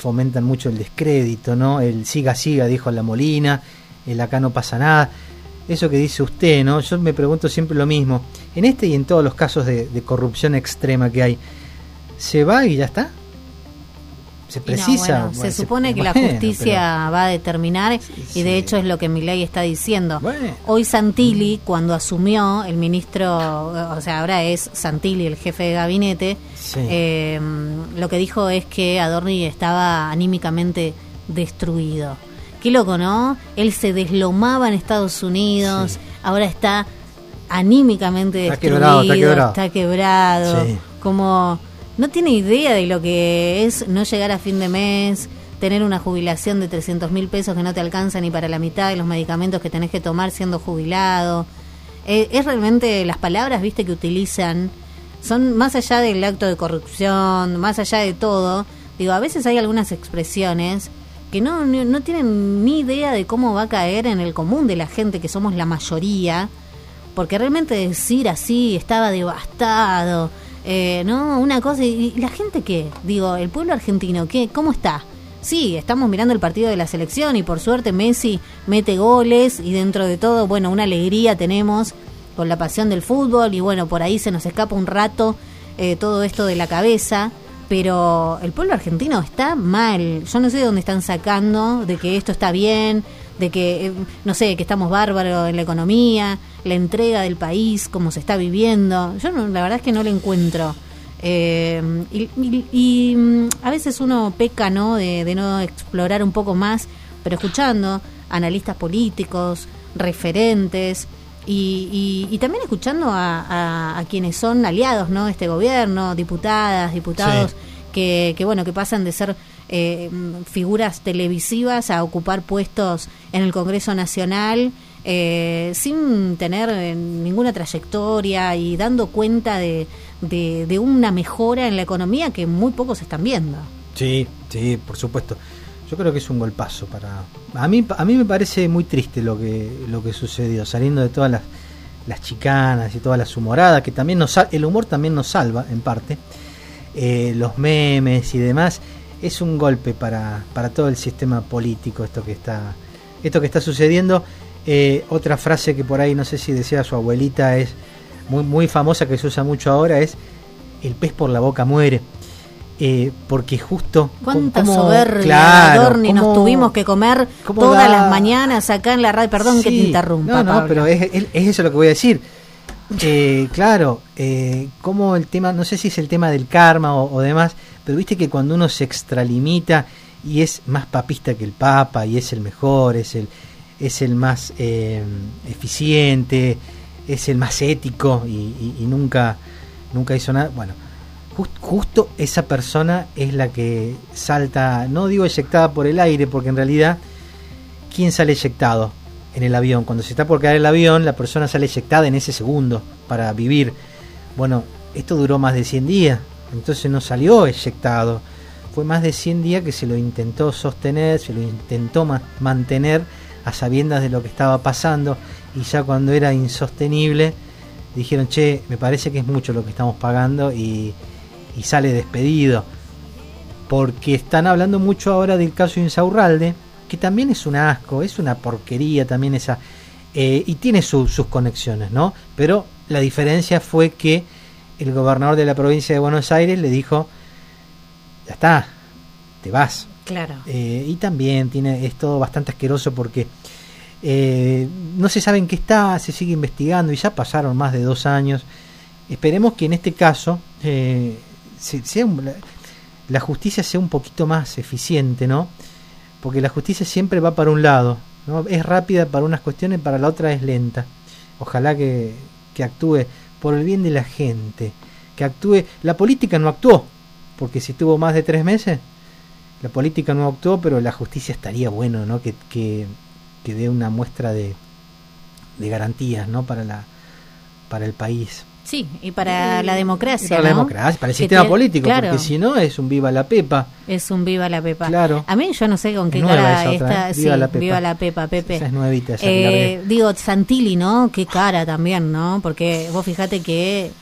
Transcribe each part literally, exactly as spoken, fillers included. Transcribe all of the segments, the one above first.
fomentan mucho el descrédito, ¿no? El siga, siga, dijo La Molina, el acá no pasa nada. Eso que dice usted, ¿no? Yo me pregunto siempre lo mismo. En este y en todos los casos de, de corrupción extrema que hay, ¿se va y ya está? ¿Se precisa? No, bueno, bueno, se supone se, que bueno, la justicia pero... va a determinar, sí, y de sí. hecho es lo que Milei está diciendo. Bueno. Hoy Santilli, cuando asumió, el ministro, o sea, ahora es Santilli el jefe de gabinete, Sí. eh, lo que dijo es que Adorni estaba anímicamente destruido. Qué loco, ¿no? Él se deslomaba en Estados Unidos, sí. Ahora está anímicamente está destruido, quebrado, está quebrado. Está quebrado Sí. como... No tiene idea de lo que es no llegar a fin de mes, tener una jubilación de trescientos mil pesos que no te alcanza ni para la mitad de los medicamentos que tenés que tomar siendo jubilado. Eh, es realmente, las palabras, viste, que utilizan, son más allá del acto de corrupción, más allá de todo. Digo, a veces hay algunas expresiones que no, no, no tienen ni idea de cómo va a caer en el común de la gente, que somos la mayoría, porque realmente decir así, estaba devastado... Eh, no, una cosa, y, y la gente qué, digo, el pueblo argentino, ¿qué? ¿Cómo está? Sí, estamos mirando el partido de la selección y por suerte Messi mete goles y dentro de todo, bueno, una alegría tenemos con la pasión del fútbol y bueno, por ahí se nos escapa un rato eh, todo esto de la cabeza, pero el pueblo argentino está mal. Yo no sé de dónde están sacando de que esto está bien, de que, eh, no sé, que estamos bárbaros en la economía, la entrega del país, cómo se está viviendo. Yo no, la verdad es que no le encuentro. Eh, y, y, y a veces uno peca, ¿no?, de, de no explorar un poco más, pero escuchando analistas políticos, referentes, y, y, y también escuchando a, a, a quienes son aliados, ¿no?, de este gobierno, diputadas, diputados, sí. que, que bueno, que pasan de ser eh, figuras televisivas a ocupar puestos en el Congreso Nacional, eh, sin tener eh, ninguna trayectoria y dando cuenta de, de, de una mejora en la economía que muy pocos están viendo. Sí, sí, por supuesto. Yo creo que es un golpazo para... A mí a mí me parece muy triste lo que lo que sucedió, saliendo de todas las, las chicanas y todas las humoradas, que también nos el humor también nos salva, en parte, eh, los memes y demás. Es un golpe para, para todo el sistema político esto que está esto que está sucediendo. Eh, otra frase que por ahí, no sé si decía su abuelita, es muy, muy famosa, que se usa mucho ahora, es: el pez por la boca muere. Eh, porque justo cuánta como, soberbia, claro, Adorni, nos tuvimos que comer todas da... las mañanas acá en la radio. Perdón, sí, que te interrumpa, no, no, Pablo. Pero es, es, es eso lo que voy a decir. Eh, claro, eh, como el tema, no sé si es el tema del karma o, o demás, pero viste que cuando uno se extralimita y es más papista que el Papa y es el mejor, es el es el más eh, eficiente, es el más ético y, y, y nunca nunca hizo nada, bueno, just, justo esa persona es la que salta, no digo eyectada por el aire, porque en realidad ¿quién sale eyectado en el avión? Cuando se está por caer el avión, la persona sale eyectada en ese segundo para vivir. Bueno, esto duró más de cien días, entonces no salió eyectado, fue más de cien días que se lo intentó sostener, se lo intentó ma- mantener a sabiendas de lo que estaba pasando, y ya cuando era insostenible dijeron: che, me parece que es mucho lo que estamos pagando, y, y sale despedido. Porque están hablando mucho ahora del caso Insaurralde, que también es un asco, es una porquería también esa, eh, y tiene su, sus conexiones, ¿no? Pero la diferencia fue que el gobernador de la provincia de Buenos Aires le dijo: ya está, te vas. Claro. Eh, y también tiene es todo bastante asqueroso porque eh, no se sabe en qué está, se sigue investigando y ya pasaron más de dos años. Esperemos que en este caso eh, se, sea un, la, la justicia sea un poquito más eficiente, ¿no? Porque la justicia siempre va para un lado, ¿no? Es rápida para unas cuestiones, para la otra es lenta. Ojalá que, que actúe por el bien de la gente, que actúe. La política no actuó, porque si tuvo más de tres meses, la política no actuó, pero la justicia estaría bueno, ¿no? Que, que, que dé una muestra de, de garantías, ¿no? Para la para el país. Sí, y para eh, la democracia, para ¿no? la democracia, para el que sistema tiene, político, claro. Porque si no es un viva la pepa. Es un viva la pepa. Claro. A mí yo no sé con qué cara está. ¿Eh? Viva, sí, la pepa. Viva la pepa, Pepe. Esa es nuevita. Esa eh, digo, Santilli, ¿no? Qué cara también, ¿no? Porque vos fíjate que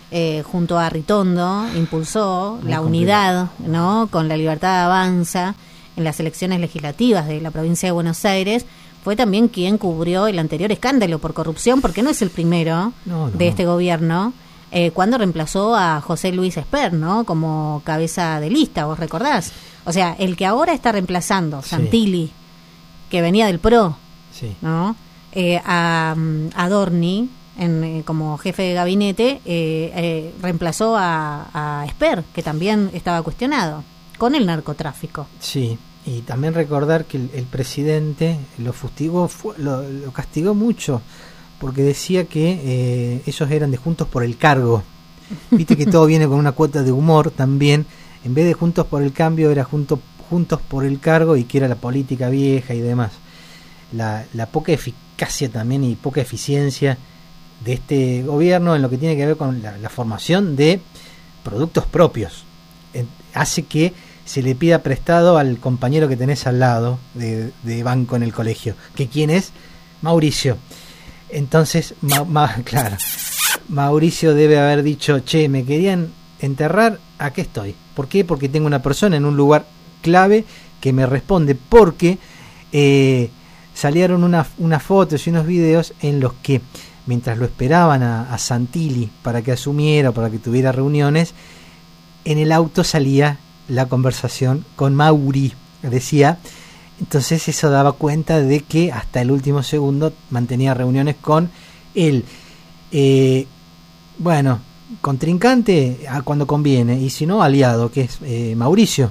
eh, junto a Ritondo, impulsó Muy la complicado. unidad, ¿no?, con la Libertad Avanza en las elecciones legislativas de la provincia de Buenos Aires. Fue también quien cubrió el anterior escándalo por corrupción, porque no es el primero No, no. de este gobierno, eh, cuando reemplazó a José Luis Esper, ¿no?, como cabeza de lista, ¿vos recordás? O sea, el que ahora está reemplazando, Sí. Santilli, que venía del P R O, Sí. ¿no?, eh, a, a Dorni en, eh, como jefe de gabinete, eh, eh, reemplazó a, a Esper, que también estaba cuestionado con el narcotráfico. Sí, y también recordar que el, el presidente lo fustigó, fue- lo, lo castigó mucho, porque decía que eh, ellos eran de Juntos por el Cargo. Viste que todo viene con una cuota de humor también. En vez de Juntos por el Cambio, era junto, Juntos por el Cargo, y que era la política vieja y demás. La, la poca eficacia también y poca eficiencia de este gobierno en lo que tiene que ver con la, la formación de productos propios en- hace que se le pida prestado al compañero que tenés al lado de, de banco en el colegio, que quién es, Mauricio. Entonces, ma, ma- claro, Mauricio debe haber dicho, che, me querían enterrar, aquí estoy. ¿Por qué? Porque tengo una persona en un lugar clave que me responde, porque eh, salieron una, unas fotos y unos videos en los que, mientras lo esperaban a, a Santilli para que asumiera, para que tuviera reuniones, en el auto salía la conversación con Mauri, decía. Entonces eso daba cuenta de que hasta el último segundo mantenía reuniones con el eh, bueno, contrincante a cuando conviene, y si no, aliado, que es eh, Mauricio,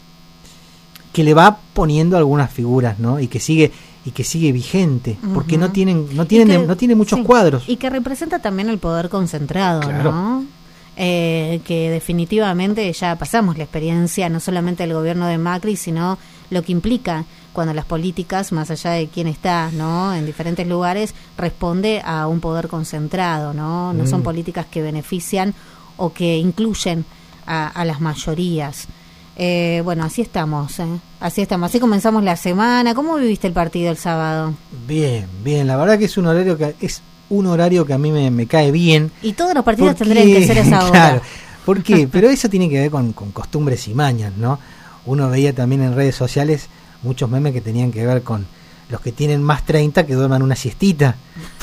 que le va poniendo algunas figuras, ¿no? Y que sigue y que sigue vigente, porque Ujú. no tienen no tienen Y que- no tiene muchos sí, cuadros. y que representa también el poder concentrado, Claro. ¿no? Eh, que definitivamente ya pasamos la experiencia no solamente del gobierno de Macri, sino lo que implica cuando las políticas, más allá de quién está, ¿no?, en diferentes lugares, responde a un poder concentrado, ¿no? No Mm. son políticas que benefician o que incluyen a, a las mayorías. Eh, bueno, así estamos, ¿eh? Así estamos, así comenzamos la semana. ¿Cómo viviste el partido el sábado? Bien, bien, la verdad que es un horario que es un horario que a mí me, me cae bien. Y todos los partidos ¿Por tendrían qué? que ser a esa hora. Claro, ¿por qué? Pero eso tiene que ver con, con costumbres y mañas, ¿no? Uno veía también en redes sociales muchos memes que tenían que ver con los que tienen más treinta que duerman una siestita.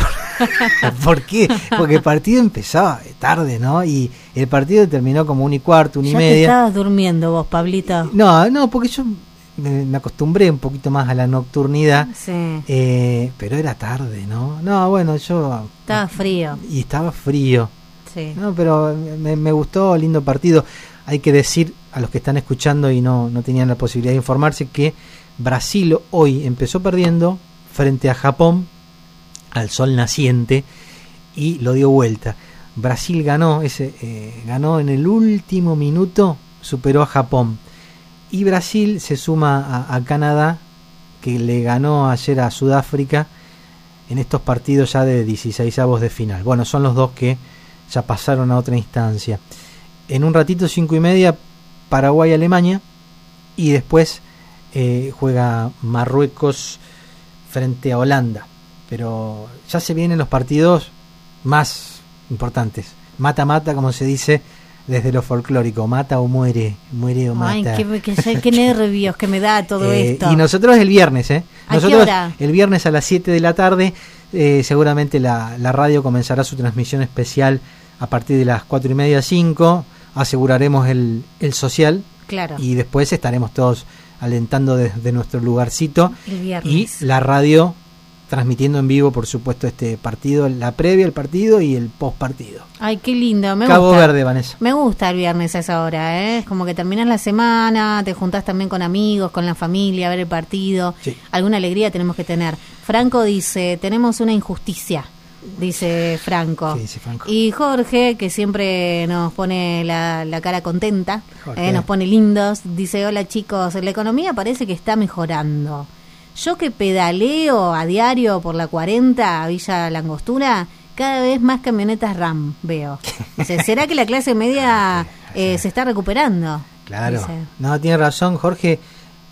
¿Por qué? Porque el partido empezaba tarde, ¿no? Y el partido terminó como un y cuarto, una y Ya te media. estabas durmiendo vos, Pablito. No, no, porque yo me, me acostumbré un poquito más a la nocturnidad, Sí, eh, pero era tarde, ¿no? No, bueno, yo... estaba frío. Y estaba frío. Sí. No, pero me, me gustó, lindo partido. Hay que decir a los que están escuchando y no, no tenían la posibilidad de informarse que Brasil hoy empezó perdiendo frente a Japón al sol naciente y lo dio vuelta. Brasil ganó, ese, eh, ganó en el último minuto, superó a Japón. Y Brasil se suma a, a Canadá, que le ganó ayer a Sudáfrica en estos partidos ya de dieciseisavos de final. Bueno, son los dos que ya pasaron a otra instancia. En un ratito, cinco y media, Paraguay-Alemania, y después eh, juega Marruecos frente a Holanda. Pero ya se vienen los partidos más importantes. Mata-mata, como se dice desde lo folclórico. Mata o muere, muere o mata. Ay, qué, qué, qué nervios que me da todo Eh, esto. Y nosotros el viernes, ¿eh? ¿A qué Nosotros hora? el viernes a las siete de la tarde, eh, seguramente la, la radio comenzará su transmisión especial a partir de las cuatro y media, cinco. Aseguraremos el, el social Claro, y después estaremos todos alentando desde nuestro lugarcito. el Y viernes. la radio transmitiendo en vivo, por supuesto, este partido, la previa al partido y el post partido. Ay, qué lindo, me Cabo gusta. Verde, Vanessa. Me gusta el viernes a esa hora, ¿eh? Es como que terminas la semana, te juntás también con amigos, con la familia, a ver el partido. Sí. Alguna alegría tenemos que tener. Franco dice, tenemos una injusticia, dice Franco. ¿Qué dice Franco? Y Jorge, que siempre nos pone la, la cara contenta, Jorge. eh, nos pone lindos, dice, hola chicos, la economía parece que está mejorando. Yo que pedaleo a diario por la cuarenta a Villa Langostura, cada vez más camionetas RAM veo. Dice, ¿será que la clase media eh, se está recuperando? Claro. Dice. No, tiene razón, Jorge.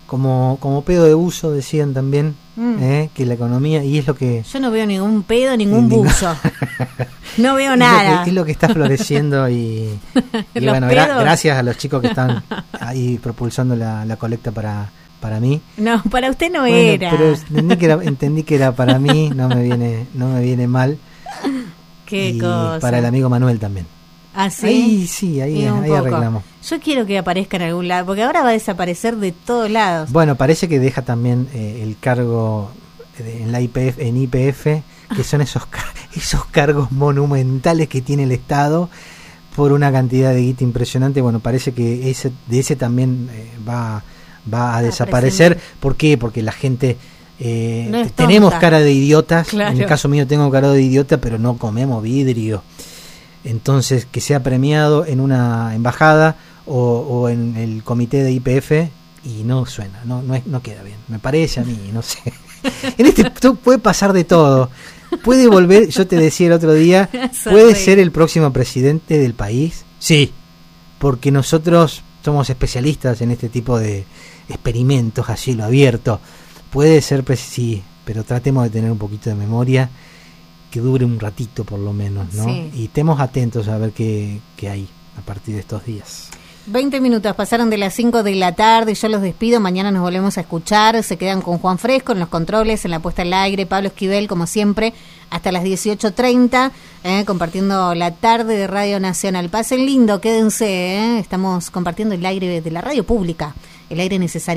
como, como pedo de buzo, decían también, mm. eh, que la economía, y es lo que... Yo no veo ningún pedo, ningún buzo. No veo nada. Es lo que, es lo que está floreciendo y, y bueno, gra- gracias a los chicos que están ahí propulsando la, la colecta para, para mí. No, para usted no bueno, era. Pero entendí que era, entendí que era para mí, no me viene, no me viene mal. Qué y cosa. Para el amigo Manuel también. ¿Ah, sí? Ahí sí, ahí, ahí arreglamos. Yo quiero que aparezca en algún lado, porque ahora va a desaparecer de todos lados. Bueno, parece que deja también eh, el cargo de, en la I P F, en I P F, que son esos esos cargos monumentales que tiene el Estado por una cantidad de guita impresionante. Bueno, parece que ese de ese también eh, va va a desaparecer. Presente. ¿Por qué? Porque la gente eh, no tenemos cara de idiotas. Claro. En el caso mío tengo cara de idiota, pero no comemos vidrio. Entonces, que sea premiado en una embajada o, o en el comité de I P F, y no suena, no no, es, no queda bien, me parece a mí, no sé. En este puede pasar de todo. Puede volver, yo te decía el otro día, puede ser el próximo presidente del país. Sí, porque nosotros somos especialistas en este tipo de experimentos a cielo abierto. Puede ser, sí, pero tratemos de tener un poquito de memoria, que dure un ratito por lo menos, ¿no? Sí. Y estemos atentos a ver qué, qué hay a partir de estos días. veinte minutos pasaron de las cinco de la tarde, yo los despido, mañana nos volvemos a escuchar, se quedan con Juan Fresco en los controles, en la puesta al aire, Pablo Esquivel, como siempre, hasta las dieciocho treinta, eh, compartiendo la tarde de Radio Nacional. Pasen lindo, quédense, eh, estamos compartiendo el aire de la radio pública, el aire necesario.